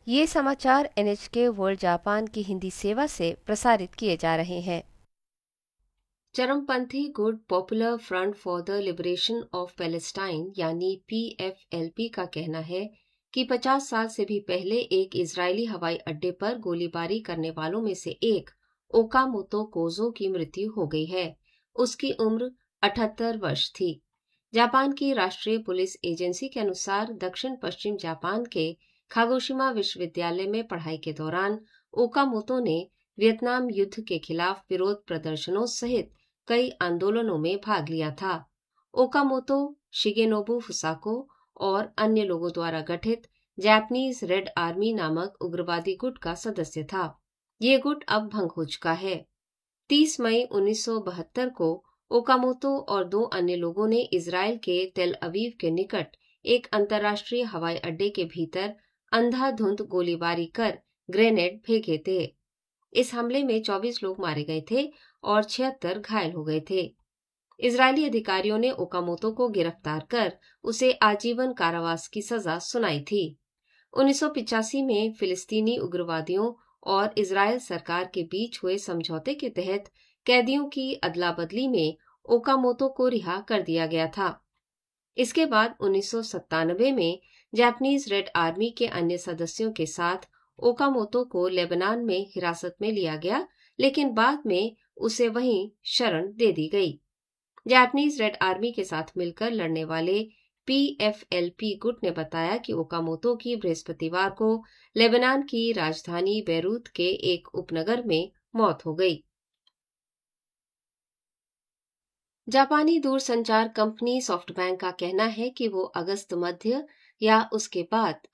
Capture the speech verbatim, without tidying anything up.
ये समाचार N H के वर्ल्ड जापान की हिंदी सेवा से प्रसारित किए जा रहे हैं। चरमपंथी good popular front for the liberation of Palestine यानी पी एफ एल पी का कहना है कि पचास साल से भी पहले एक इजरायली हवाई अड्डे पर गोलीबारी करने वालों में से एक ओकामोतो कोजो की मृत्यु हो गई है। उसकी उम्र अठहत्तर वर्ष थी। जापान की राष्ट्रीय पुलिस एजेंसी के अनुसार दक्षिण पश्चिम जापान के कागोशिमा विश्वविद्यालय में पढ़ाई के दौरान ओकामोतो ने वियतनाम युद्ध के खिलाफ विरोध प्रदर्शनों सहित कई आंदोलनों में भाग लिया था। ओकामोतो शिगेनोबु फुसाको और अन्य लोगों द्वारा गठित जापानीज रेड आर्मी नामक उग्रवादी गुट का सदस्य था। ये गुट अब भंग हो चुका है। तीस मई उन्नीस सौ बहत्तर को ओकामोतो और दो अन्य लोगों ने इजराइल के तेल अवीव के निकट एक अंतर्राष्ट्रीय हवाई अड्डे के भीतर अंधाधुंध गोलीबारी कर ग्रेनेड फेंके थे। इस हमले में चौबीस लोग मारे गए थे और छिहत्तर घायल हो गए थे। इजरायली अधिकारियों ने ओकामोतो को गिरफ्तार कर उसे आजीवन कारावास की सजा सुनाई थी। उन्नीस सौ पिचासी में फिलिस्तीनी उग्रवादियों और इजरायल सरकार के बीच हुए समझौते के तहत कैदियों की अदला बदली में ओकामोतो को रिहा कर दिया गया था। इसके बाद उन्नीस सौ सत्तानवे में जापानीज रेड आर्मी के अन्य सदस्यों के साथ ओकामोतो को लेबनान में हिरासत में लिया गया, लेकिन बाद में उसे वहीं शरण दे दी गई। जापानीज रेड आर्मी के साथ मिलकर लड़ने वाले पी एफ एल पी गुट ने बताया कि ओकामोतो की बृहस्पतिवार को लेबनान की राजधानी बैरूत के एक उपनगर में मौत हो गई। जापानी दूरसंचार कंपनी सॉफ्टबैंक का कहना है कि वो अगस्त मध्य या उसके बाद